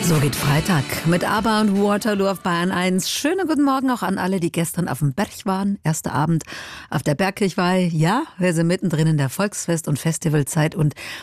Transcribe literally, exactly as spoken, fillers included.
So geht Freitag mit ABBA und Waterloo auf Bayern eins. Schönen guten Morgen auch an alle, die gestern auf dem Berg waren. Erster Abend auf der Bergkirchweih. Ja, wir sind mittendrin in der Volksfest- und Festivalzeit und